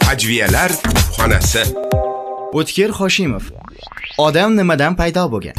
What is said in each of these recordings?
Hajviyalar xonasi. O'tkir Hoshimov. Odam nimadan paydo bo'lgan?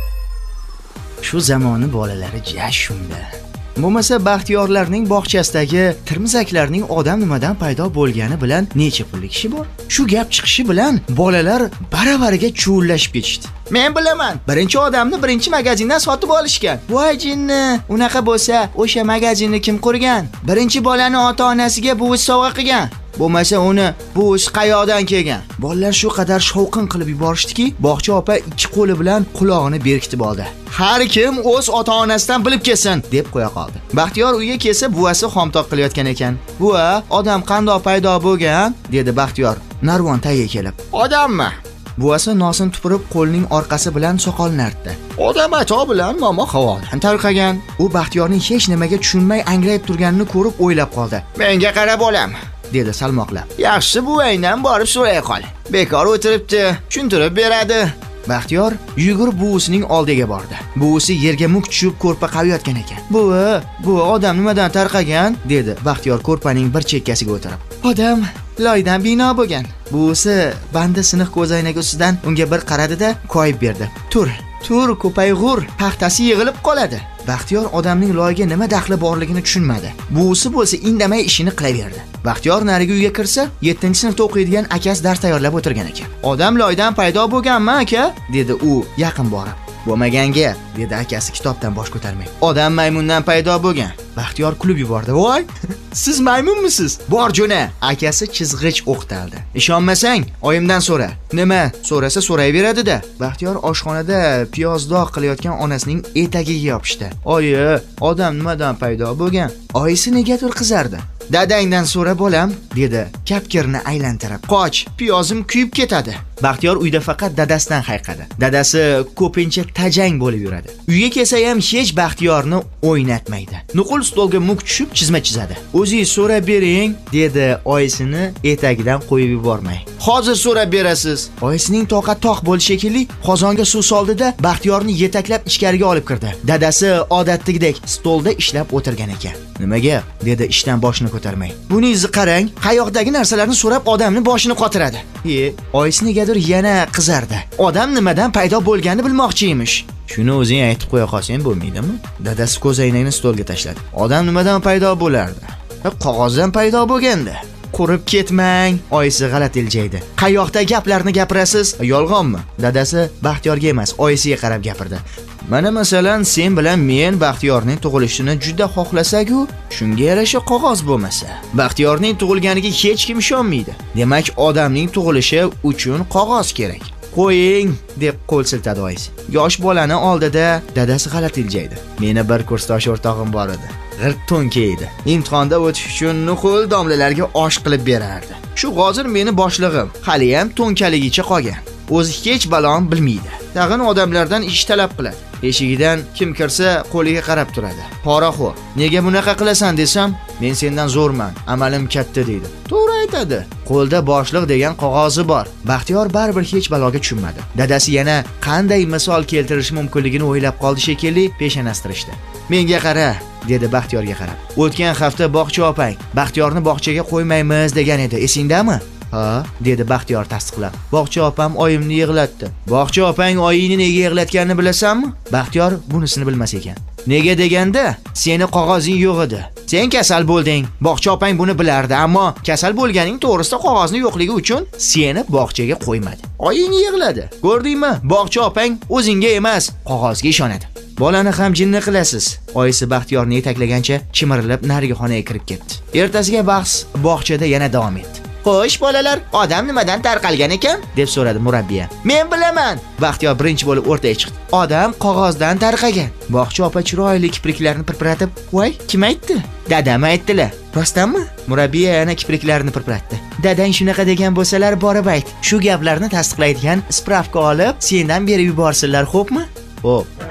Shu zamoni bolalari jashunda. Bo'lmasa Baxtiyorlarning bog'chasidagi tirmizaklarning odam nimadan paydo bo'lgani bilan necha pullik kishi bor? Shu gap chiqishi bilan bolalar baravariga chuvullashib ketishdi. Men bilaman, birinchi odamni birinchi magazindan sotib olishgan. Voy jinni, unaqa bo'lsa, o'sha magazinni kim qurgan? Birinchi bolani ota-onasiga buvisi sovg'a qilgan. Bo'lmasa uni buvisi qayoqdan kelgan? Bolalar shu qadar shovqin qilib yuborishdiki, bog'cha opa ikki qo'li bilan qulog'ini berkitib oldi. Har kim o'z ota-onasidan bilib kelsin, deb qo'ya qoldi. Baxtiyor uyga kelsa, buvasi xomtoq qilayotgan ekan. "Buva, odam qandoq paydo bo'lgan?" dedi Baxtiyor narvon tagiga kelib. "Odammi?" Buvasi nosin tupurib qo'lining orqasi bilan soqolini artdi. "Odam ato bilan momo havodan tarqagan." U Baxtiyorning hech nimaga tushunmay angrayib turganini ko'rib o'ylab qoldi. "Menga qarab bolam", dedi salmoqlab. "Yaxshi buvangdan borib so'ray qol. Bekor o'tiribdi, tushuntirib beradi." Baxtiyor yugurib buvisining oldiga bordi. Buvisi yerga muk tushib ko'rpa qaviyotgan ekan. "Buva, odam nimadan tarqagan?" dedi Baxtiyor ko'rpaning bir chekkasiga o'tirib. "Odam loydan bino bo'lgan." Buvisi bandi siniq ko'zoynak ustidan unga bir qaradi-da, koyib berdi. Tur, ko'payg'ur, paxtasi yig'ilib qoladi." Baxtiyor odamning loyga nima daxli borligini tushunmadi. Buvisi bo'lsa indamay ishini qilaverdi. Baxtiyor nariga uyga kirsa, 7-sinfda o'qiydigan akasi dars tayyorlab o'tirgan ekan. "Odam loydan paydo bo'lganmi, aka?" dedi u yaqin borib. "Bo'lmaganga", dedi akasi kitobdan bosh ko'tarmay. "Odam maymundan paydo bo'lgan." Baxtiyor kulib yubordi. "Voy, siz maymunmisiz? Bor jo'na." Akasi chizg'ich o'qtaldi. "Ishonmasang, oyimdan so'ra." "Nima? So'rasa so'rayveradi-da." Baxtiyor oshxonada piyozdoq qilayotgan onasining etagiga yopishdi. "Oyi, odam nimadan paydo bo'lgan?" Oyisi negadir qizardi. "Dadangdan so'ra bolam", dedi kapkirni aylantirib. "Qoch, piyozim kuyib ketadi." Baxtiyor uyda faqat dadasidan hayqadi. Dadasi ko'pincha tajang bo'lib yuradi. Uyga kelsa ham hech Baxtiyorni o'ynatmaydi. Nuqul stolga muk tushib chizma chizadi. "O'zingiz so'rab bering", dedi oyisini etagidan qo'yib yubormay. "Hozir so'rab berasiz." Oyisining toqat toq bo'lishi shekilli qozonga suv soldi-da, Baxtiyorni yetaklab ichkariga olib kirdi. Dadasi odatdagidek stolda ishlab o'tirgan ekan. "Nimaga?" dedi ishdan boshini ko'tarmay. "Buningizni qarang, qayoqdagi narsalarni so'rab odamni boshini qotiradi." Oyisi negadir yana qizardi. Odam nimadan paydo bo'lganini bilmoqchi emish. "Shuni o'zing aytib qo'ya qolsang bo'lmaydimi?" Dadasi ko'zoynakni stolga tashladi. "Odam nimadan paydo bo'lardi?" "Qog'ozdan paydo bo'lganda." "Qurib ketmang", oyisi g'alati iljaydi. "Qayoqda gaplarni gapirasiz? Yolg'onmi?" Dadasi Baxtiyorga emas, oyisiga qarab gapirdi. "Mana masalan, sen bilan men Baxtiyorning tug'ilishini juda xohlasak-ku, shunga yarasha qog'oz bo'lmasa, Baxtiyorning tug'ilganiga hech kim ishonmaydi. Demak, odamning tug'ilishi uchun qog'oz kerak." "Qo'ying", deb qo'l siltadi oyisi. Yosh bolani oldida dadasi g'alati iljaydi. "Meni bir kursdosh o'rtog'im bor edi. G'irt to'nka edi. Imtihonda o'tish uchun nuqul domlalarga osh qilib berardi. Shu hozir meni boshlig'im, hali ham to'nkaligicha qolgan. O'zi hech balon bilmaydi. Tag'in odamlardan ish talab qiladi. Eshigidan kim kirsa qo'liga qarab turadi. Poraxo'r. Nega bunaqa qilasan desam, men sendan zo'rman, amalim katta deydi. To'g'ri aytadi. Qo'lda boshliq degan qog'ozi bor. Baxtiyor baribir hech baloga tushunmadi. Dadasi yana qanday misol keltirish mumkinligini o'ylab qoldi shekilli, peshonastirishdi. "Menga qara", dedi Baxtiyorga qarab. "O'tgan hafta bog'cha opang Baxtiyorni bog'chaga qo'ymaymiz degan edi, esingdami?" "Ha", dedi Baxtiyor tasdiqlab. "Bog'cha opam oyimni yig'latdi." "Bog'cha opang oyingni nega yig'latganini bilasanmi?" Baxtiyor bunisini bilmas ekan. "Nega deganda, seni qog'ozing yo'q edi. Sen kasal bo'lding. Bog'cha opang buni bilardi, ammo kasal bo'lganing to'g'risida qog'ozni yo'qligi uchun seni bog'chaga qo'ymadi. Oyingni yig'ladi. Ko'rdingmi? Bog'cha opang o'zingga emas, qog'ozga ishonadi." "Bolani ham jinni qilasiz." Oyisi Baxtiyorni yetaklagancha chimirilib nariga xonaga kirib ketdi. Ertasiga bahs bog'chada yana davom etdi. "Xo'sh, bolalar, odam nimadan tarqalgan ekan?" deb so'radi murabbiya. "Men bilaman." Baxtiyor birinchi bo'lib o'rtaga chiqdi. "Odam qog'ozdan tarqagan." Bog'cha opa chiroyli kipriklarini pirpiratib, "Voy, kim aytdi?" "Dadam aytdilar." "Rostdanmi?" Murabbiya yana kipriklarini pirpiratdi. "Dadang shunaqa degan bo'lsalar, borib ayt. Shu gaplarni tasdiqlaydigan spravka olib, sendan berib yuborsinlar, xo'pmi?" "Xo'p."